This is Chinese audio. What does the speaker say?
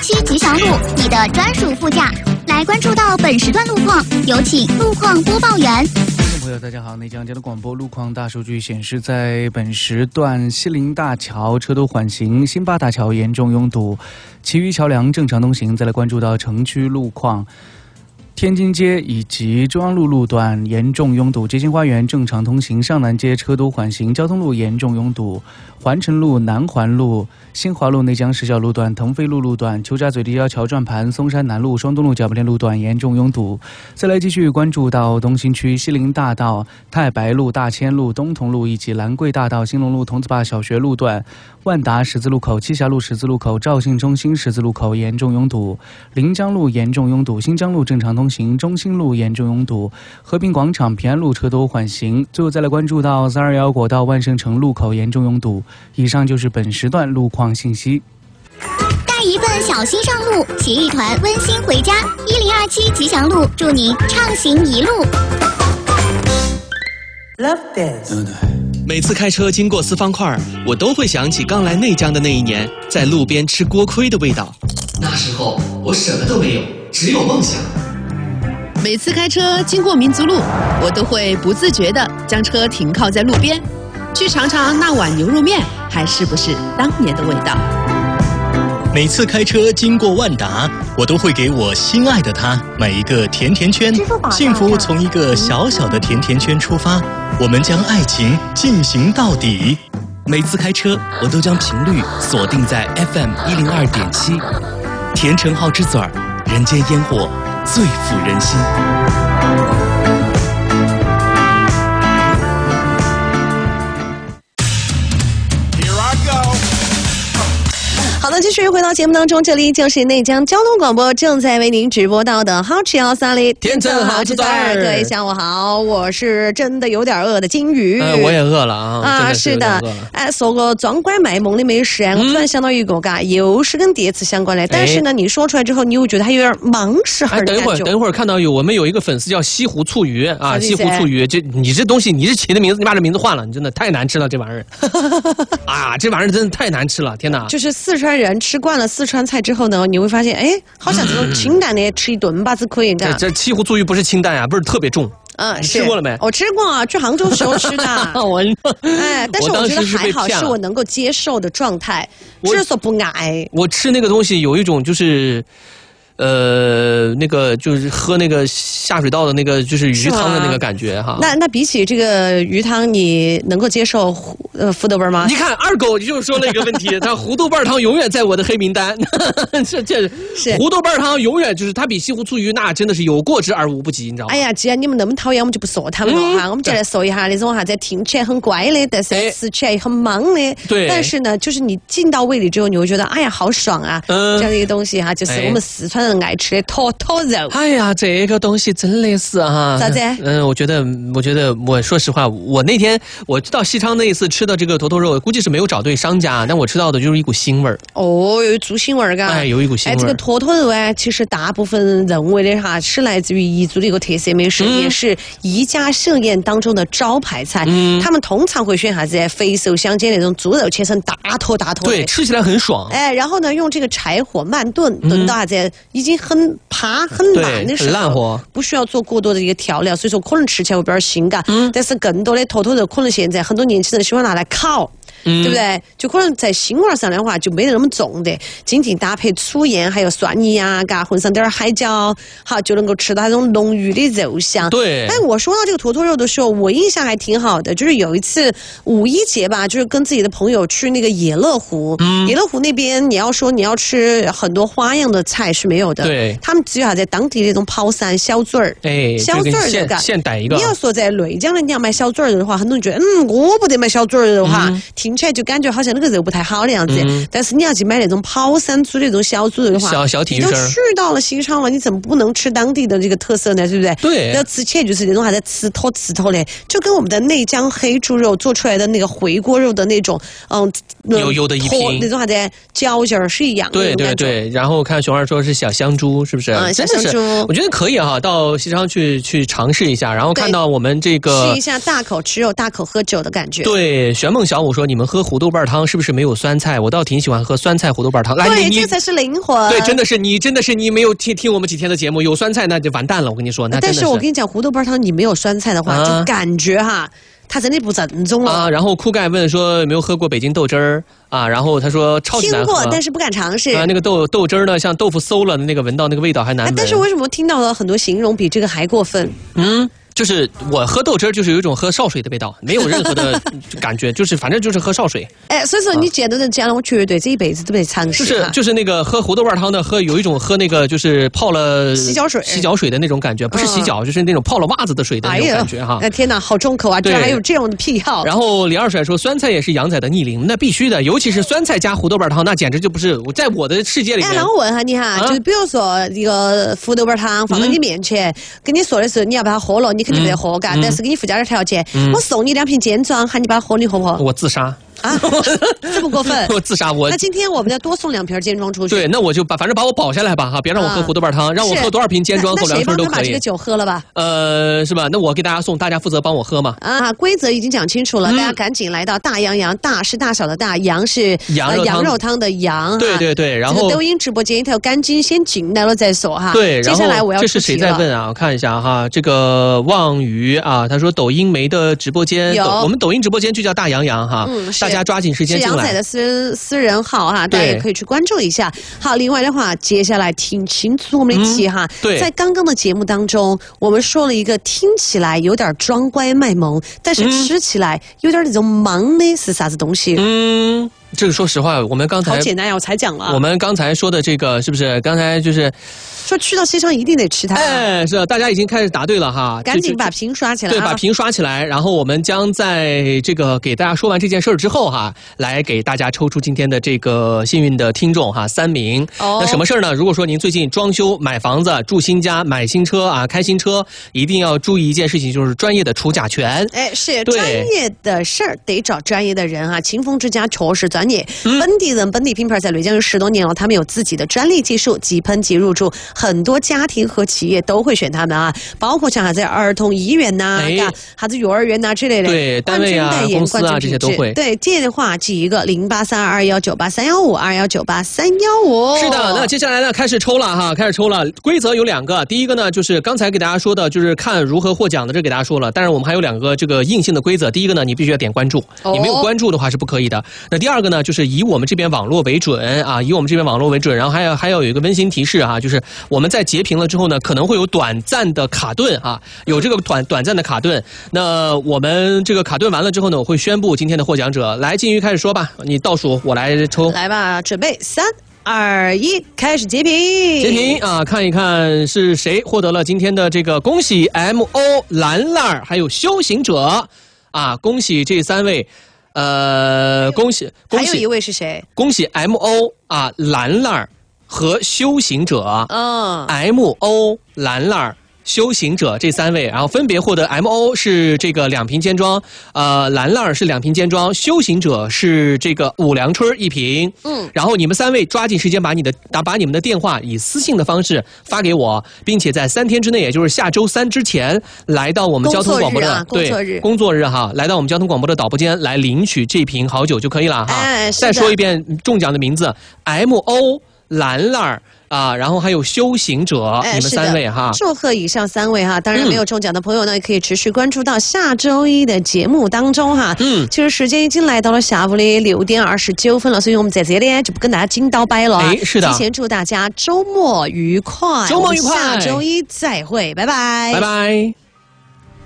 127吉祥路，你的专属副驾。来关注到本时段路况，有请路况播报员。 听众朋友，大家好，内江街的广播路况大数据显示，在本时段西陵大桥车都缓行，新八大桥严重拥堵，其余桥梁正常通行。再来关注到城区路况。天津街以及中央路路段严重拥堵，街心花园正常通行，上南街车都缓行，交通路严重拥堵，环城路、南环路、新华路内江市郊路段、腾飞路路段、邱家嘴立交桥转盘、松山南路、双东路脚步链路段严重拥堵。再来继续关注到东新区西陵大道、太白路、大千路、东同路以及兰桂大道、兴隆路、桐子坝小学路段、万达十字路口、栖霞路十字路口、肇庆中心十字路口严重拥堵，临江路严重拥堵，新疆路正常通行，中兴路严重拥堵，和平广场、平安路车都缓行。最后再来关注到321国道万盛城路口严重拥堵。以上就是本时段路况信息。 带一份小心上路，携一团温馨回家。1027吉祥路，祝您畅行一路。 Love Dance。 每次开车经过四方块，我都会想起刚来内江的那一年，在路边吃锅盔的味道。 那时候我什么都没有，只有梦想。 每次开车经过民族路，我都会不自觉地将车停靠在路边，去尝尝那碗牛肉面还是不是当年的味道。 每次开车经过万达，我都会给我心爱的他买一个甜甜圈。幸福从一个小小的甜甜圈出发，我们将爱情进行到底。 每次开车，我都将频率锁定在 FM 102.7，甜橙好之嘴儿，人间烟火最抚人心。 好的，继续回到节目当中，这里就是内江交通广播正在为您直播到的好吃要萨利甜橙好之嘴儿。 各位下午好，我是真的有点饿的金鱼。 我也饿了啊！ 是的，说个装乖卖萌的美食，我突然想到一个，又是跟碟子相关的，但是呢，你说出来之后，你又觉得它有点盲食儿的感觉。 等一会儿看到我们有一个粉丝叫西湖醋鱼啊，西湖醋鱼，你这东西你是起的名字，你把这名字换了，你真的太难吃了，这玩意儿啊，这玩意儿真的太难吃了，天哪！ 就是四川人吃惯了四川菜之后呢，你会发现，哎，好像这种清淡的吃一顿吧是可以的。 这西湖醋鱼不是清淡啊，不是特别重。吃过了没？ 我吃过啊，去杭州时候吃的。但是我觉得还好，是我能够接受的状态，只是说不爱。 我吃那个东西有一种就是。那个就是喝那个下水道的那个就是鱼汤的那个感觉哈。 那比起这个鱼汤，你能够接受胡豆瓣吗？ 你看二狗就说了一个问题，他胡豆瓣汤永远在我的黑名单。这胡豆瓣汤永远就是它比西湖醋鱼那真的是有过之而无不及，你知道吗？ 哎呀，既然你们那么讨厌，我们就不说他们了哈。我们就来说一下那种在听起来很乖的，但是吃起来很忙的。 对。 但是呢，就是你进到胃里之后，你会觉得哎呀好爽啊，这样的一个东西哈，就是我们四川人爱吃的坨坨肉。 哎呀，这个东西真的是哈。 啥子？ 我觉得我说实话，我那天我到西昌那一次吃的这个坨坨肉，估计是没有找对商家，但我吃到的就是一股腥味儿。 哦，有猪腥味儿嘎。 哎，有一股腥味儿。 这个坨坨肉啊，其实大部分人认为的哈，是来自于彝族的一个特色美食，也是彝家盛宴当中的招牌菜。他们通常会选啥子肥瘦相间那种猪肉，切成大坨大坨。 对，吃起来很爽。 哎，然后呢，用这个柴火慢炖，炖到啥子已经很烂的时候，不需要做过多的一个调料，所以说可能吃起来会比较性感。但是更多的坨坨肉，可能现在很多年轻人喜欢拿来烤。对不对？就可能在腥味上的话就没得那么重的，仅仅搭配粗盐还有蒜泥啊，混上点海椒，好就能够吃到那种浓郁的肉香。 对。 但我说到这个坨坨肉的时候，我印象还挺好的，就是有一次5·1节吧，就是跟自己的朋友去那个野乐湖。野乐湖那边你要说你要吃很多花样的菜是没有的， 对， 他们只有在当地那种泡鳝、小嘴儿，小嘴儿的现逮一个。 你要说在内江的你要买小嘴儿的话，很多人觉得我不得买小嘴儿的话，听起来就感觉好像那个肉不太好的样子。但是你要去买那种泡鳝猪的那种小猪肉的话， 小体你都去到了西昌了，你怎么不能吃当地的这个特色呢？对不对？ 对。 然后吃起来就是那种还在刺头的，就跟我们的内江黑猪肉做出来的那个回锅肉的那种油的一拼那种还在嚼劲儿是一样的。 对对对。然后看熊二说是小香猪，是不是？ 小香猪， 我觉得可以哈，到西昌去尝试一下，然后看到我们这个试一下大口吃肉、大口喝酒的感觉。 对，玄梦小五说你们喝胡豆瓣汤是不是没有酸菜？我倒挺喜欢喝酸菜胡豆瓣汤。来， 对，这才是灵魂。 对，真的是你没有听我们几天的节目，有酸菜那就完蛋了。我跟你说，那但是我跟你讲，胡豆瓣汤你没有酸菜的话，就感觉哈。他真的不正宗了啊！然后酷盖问说有没有喝过北京豆汁儿啊？然后他说超级难喝， 听过但是不敢尝试。 那个豆汁儿呢，像豆腐馊了的那个，闻到那个味道还难闻。 但是为什么听到了很多形容比这个还过分？ 就是我喝豆汁儿，就是有一种喝少水的味道，没有任何的感觉，就是反正就是喝少水。 所以说你见到人讲了，我绝对这一辈子都得尝试。 就是那个喝胡豆瓣汤的，有一种喝那个就是泡了洗脚水的那种感觉，不是洗脚，就是那种泡了袜子的水的那种感觉哈。 天哪，好重口啊！居然还有这样的癖好。 然后李二甩说，酸菜也是羊仔的逆鳞，那必须的，尤其是酸菜加胡豆瓣汤，那简直就不是在我的世界里面。 那我问下你哈，就是比如说一个胡豆瓣汤放在你面前，跟你说的是你要把它喝了，你肯定不得喝，嘎。但是给你附加点条件，我送你2瓶尖装，喊你把它喝，你喝不喝？ 我自杀。 啊，这么过分！ 我自杀我。 那今天我们要多送2瓶尖装出去。 对，那我就反正把我保下来吧哈，别让我喝胡豆瓣汤，让我喝多少瓶尖装或2瓶都可以。 那谁帮他把这个酒喝了吧？ 是吧？那我给大家送，大家负责帮我喝嘛。 规则已经讲清楚了，大家赶紧来到大洋洋，大是大小的大，洋是羊肉汤的羊。 对，然后这个抖音直播间一条，赶紧先进来了再说哈。 对， 接下来我要这是谁在问啊？我看一下哈，这个望鱼啊，他说抖音没的直播间，我们抖音直播间就叫大洋洋哈，大家抓紧时间进来。 羊仔的私人号哈，大家也可以去关注一下。好，另外的话，接下来听清楚我们的题哈。 对， 在刚刚的节目当中，我们说了一个听起来有点装乖卖萌，但是吃起来有点那种忙的是啥子东西？ 这个说实话，我们刚才好简单呀，我才讲了。 我们刚才说的这个是不是？刚才就是说去到西昌一定得吃它。 是大家已经开始答对了哈， 赶紧把屏刷起来。 对，把屏刷起来，然后我们将在这个给大家说完这件事儿之后哈，来给大家抽出今天的这个幸运的听众哈3名。那什么事儿呢？如果说您最近装修、买房子、住新家、买新车啊、开新车，一定要注意一件事情，就是专业的除甲醛。 是专业的事儿得找专业的人啊。清风之家确实专业，本地人、本地品牌在内江有10多年了，他们有自己的专利技术，即喷即入驻，很多家庭和企业都会选他们啊，包括像啥子儿童医院呐、啥子幼儿园呐之类的， 对，单位啊、公司啊这些都会。 对，建议的话记一个0832198315，2198315。 是的，那接下来呢开始抽了哈，规则有2个，第一个呢就是刚才给大家说的，就是看如何获奖的，这给大家说了。但是我们还有2个这个硬性的规则，第一个呢你必须要点关注，你没有关注的话是不可以的。那第2个呢就是以我们这边网络为准啊，然后还要有一个温馨提示啊，就是我们在截屏了之后呢，可能会有短暂的卡顿啊，有这个短暂的卡顿。那我们这个卡顿完了之后呢，我会宣布今天的获奖者。来，金鱼开始说吧，你倒数，我来抽。 来吧，准备3、2、1，开始截屏。 截屏啊，看一看是谁获得了今天的这个，恭喜 MO 兰兰还有修行者啊，恭喜这3位。恭喜！ 还有一位是谁？ 恭喜 MO 啊，兰兰和修行者。MO 兰兰。修行者这3位，然后分别获得 MO 是这个2瓶尖装，兰兰是2瓶尖装，修行者是这个五粮春1瓶。然后你们3位抓紧时间把你们的电话以私信的方式发给我，并且在3天之内，也就是下周3之前，来到我们交通广播的工作日哈，来到我们交通广播的导播间来领取这瓶好酒就可以了哈。再说一遍中奖的名字 MO 兰兰。然后还有修行者，你们3位哈， 祝贺以上3位哈。当然没有中奖的朋友呢，也可以持续关注到下周1的节目当中哈。其实时间已经来到了下午的6点29分了，所以我们在这里就不跟大家紧叨掰了。 是的， 提前祝大家周末愉快， 周末愉快， 下周1再会，拜拜， 拜拜。